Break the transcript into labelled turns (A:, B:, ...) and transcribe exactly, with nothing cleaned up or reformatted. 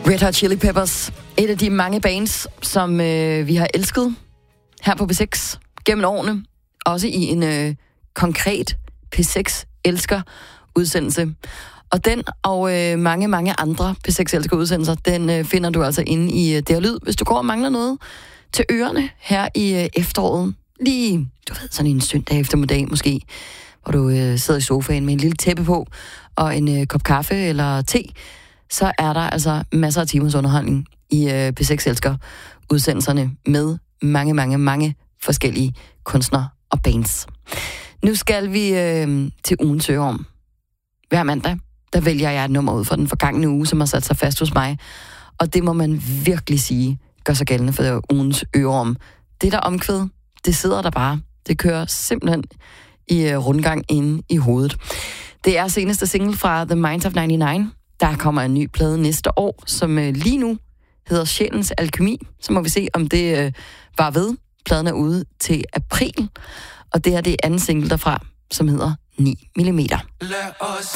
A: Red Hot Chili Peppers. Et af de mange bands, som øh, vi har elsket her på P seks gennem årene. Også i en øh, konkret P seks-elsker-udsendelse. Og den og øh, mange, mange andre P seks-elsker-udsendelser, den øh, finder du altså inde i øh, D R Lyd. Hvis du går og mangler noget til ørerne her i øh, efteråret. Lige, du ved, sådan en søndag eftermiddag måske, hvor du øh, sidder i sofaen med en lille tæppe på og en øh, kop kaffe eller te, så er der altså masser af timers underholdning i øh, P seks-elsker-udsendelserne med mange, mange, mange forskellige kunstnere og bands. Nu skal vi øh, til ugens Øreom. Hver mandag, der vælger jeg et nummer ud fra den forgangne uge, som har sat sig fast hos mig. Og det må man virkelig sige gør sig gældende for ugens Øreom. Det der omkvæd, det sidder der bare. Det kører simpelthen i øh, rundgang inde i hovedet. Det er seneste single fra The Minds of nioghalvfems. Der kommer en ny plade næste år, som øh, lige nu hedder Sjælens Alkemi. Så må vi se, om det øh, var ved. Pladen er ude til april. Og det her det er anden single derfra, som hedder ni millimeter.